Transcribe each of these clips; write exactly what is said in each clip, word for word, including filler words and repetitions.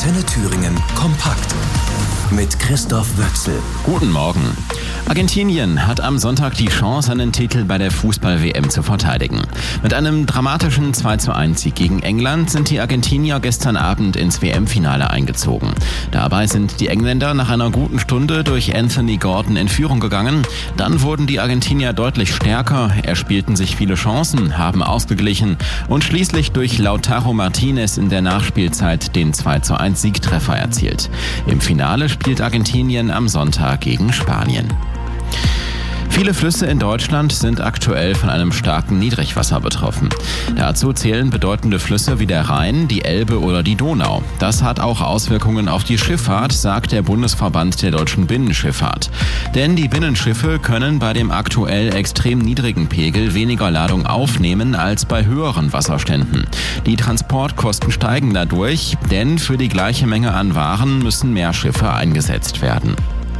Antenne Thüringen kompakt mit Christoph Wöchsel. Guten Morgen. Argentinien hat am Sonntag die Chance, einen Titel bei der Fußball-W M zu verteidigen. Mit einem dramatischen zwei zu eins Sieg gegen England sind die Argentinier gestern Abend ins W M-Finale eingezogen. Dabei sind die Engländer nach einer guten Stunde durch Anthony Gordon in Führung gegangen. Dann wurden die Argentinier deutlich stärker, erspielten sich viele Chancen, haben ausgeglichen und schließlich durch Lautaro Martinez in der Nachspielzeit den zwei zu eins Siegtreffer erzielt. Im Finale spielt Argentinien am Sonntag gegen Spanien. Viele Flüsse in Deutschland sind aktuell von einem starken Niedrigwasser betroffen. Dazu zählen bedeutende Flüsse wie der Rhein, die Elbe oder die Donau. Das hat auch Auswirkungen auf die Schifffahrt, sagt der Bundesverband der deutschen Binnenschifffahrt. Denn die Binnenschiffe können bei dem aktuell extrem niedrigen Pegel weniger Ladung aufnehmen als bei höheren Wasserständen. Die Transportkosten steigen dadurch, denn für die gleiche Menge an Waren müssen mehr Schiffe eingesetzt werden.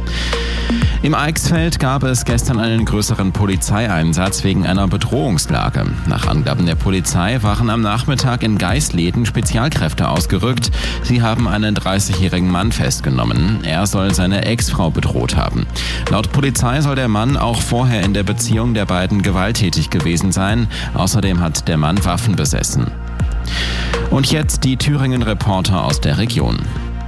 Im Eichsfeld gab es gestern einen größeren Polizeieinsatz wegen einer Bedrohungslage. Nach Angaben der Polizei waren am Nachmittag in Geisleden Spezialkräfte ausgerückt. Sie haben einen dreißigjährigen Mann festgenommen. Er soll seine Ex-Frau bedroht haben. Laut Polizei soll der Mann auch vorher in der Beziehung der beiden gewalttätig gewesen sein. Außerdem hat der Mann Waffen besessen. Und jetzt die Thüringen-Reporter aus der Region.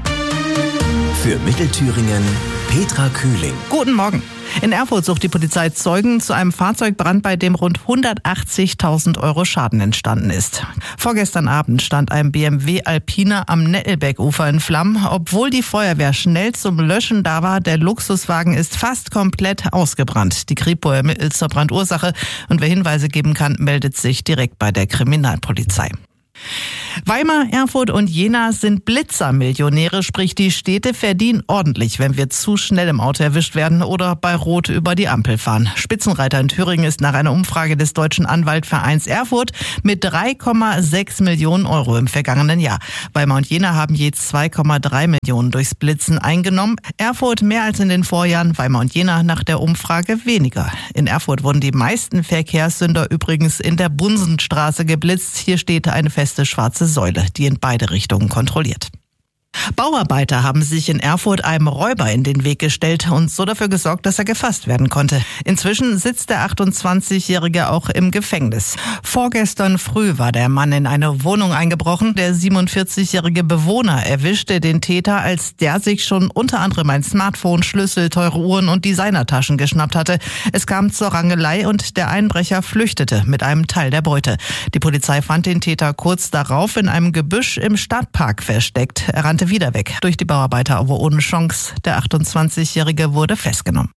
Für Mittelthüringen Petra Kühling. Guten Morgen. In Erfurt sucht die Polizei Zeugen zu einem Fahrzeugbrand, bei dem rund hundertachtzigtausend Euro Schaden entstanden ist. Vorgestern Abend stand ein B M W Alpina am Nettelbeck-Ufer in Flammen. Obwohl die Feuerwehr schnell zum Löschen da war, der Luxuswagen ist fast komplett ausgebrannt. Die Kripo ermittelt zur Brandursache und wer Hinweise geben kann, meldet sich direkt bei der Kriminalpolizei. Weimar, Erfurt und Jena sind Blitzermillionäre, sprich die Städte verdienen ordentlich, wenn wir zu schnell im Auto erwischt werden oder bei Rot über die Ampel fahren. Spitzenreiter in Thüringen ist nach einer Umfrage des Deutschen Anwaltvereins Erfurt mit drei Komma sechs Millionen Euro im vergangenen Jahr. Weimar und Jena haben je zwei Komma drei Millionen durchs Blitzen eingenommen. Erfurt mehr als in den Vorjahren, Weimar und Jena nach der Umfrage weniger. In Erfurt wurden die meisten Verkehrssünder übrigens in der Bunsenstraße geblitzt. Hier steht eine feste schwarze Säule, die in beide Richtungen kontrolliert. Bauarbeiter haben sich in Erfurt einem Räuber in den Weg gestellt und so dafür gesorgt, dass er gefasst werden konnte. Inzwischen sitzt der achtundzwanzigjährige auch im Gefängnis. Vorgestern früh war der Mann in eine Wohnung eingebrochen. Der siebenundvierzigjährige Bewohner erwischte den Täter, als der sich schon unter anderem ein Smartphone, Schlüssel, teure Uhren und Designertaschen geschnappt hatte. Es kam zur Rangelei und der Einbrecher flüchtete mit einem Teil der Beute. Die Polizei fand den Täter kurz darauf in einem Gebüsch im Stadtpark versteckt. Er rannte wieder weg. Durch die Bauarbeiter aber ohne Chance. Der achtundzwanzigjährige wurde festgenommen.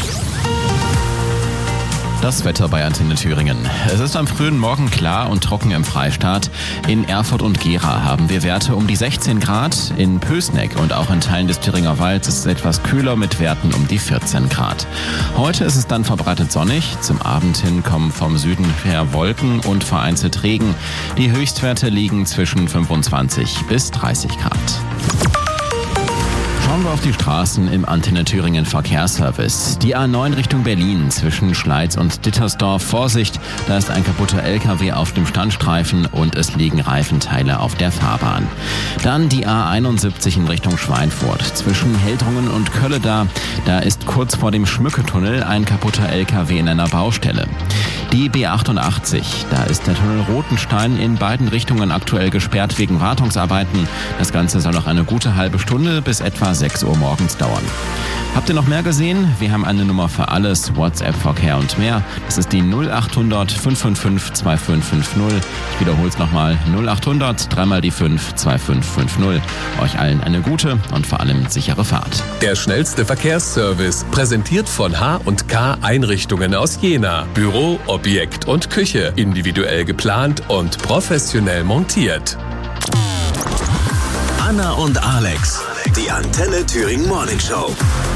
Das Wetter bei Antenne Thüringen. Es ist am frühen Morgen klar und trocken im Freistaat. In Erfurt und Gera haben wir Werte um die sechzehn Grad. In Pößneck und auch in Teilen des Thüringer Walds ist es etwas kühler mit Werten um die vierzehn Grad. Heute ist es dann verbreitet sonnig. Zum Abend hin kommen vom Süden her Wolken und vereinzelt Regen. Die Höchstwerte liegen zwischen fünfundzwanzig bis dreißig Grad. Schauen wir auf die Straßen im Antenne Thüringen Verkehrsservice. Die A neun Richtung Berlin zwischen Schleiz und Dittersdorf. Vorsicht, da ist ein kaputter L K W auf dem Standstreifen und es liegen Reifenteile auf der Fahrbahn. Dann die A einundsiebzig in Richtung Schweinfurt. Zwischen Heldrungen und Kölleda, da ist kurz vor dem Schmücketunnel ein kaputter L K W in einer Baustelle. Die B achtundachtzig, da ist der Tunnel Rotenstein in beiden Richtungen aktuell gesperrt wegen Wartungsarbeiten. Das Ganze soll noch eine gute halbe Stunde bis etwa sechs Uhr morgens dauern. Habt ihr noch mehr gesehen? Wir haben eine Nummer für alles, WhatsApp, Verkehr und mehr. Das ist die null achthundert fünf fünf fünf zwei fünf fünf null. Ich wiederhole es nochmal, null achthundert dreimal die fünf zwei fünf fünf null. Euch allen eine gute und vor allem sichere Fahrt. Der schnellste Verkehrsservice, präsentiert von H und K Einrichtungen aus Jena. Büro, Objekt und Küche, individuell geplant und professionell montiert. Anna und Alex, die Antenne Thüringen Morning Show.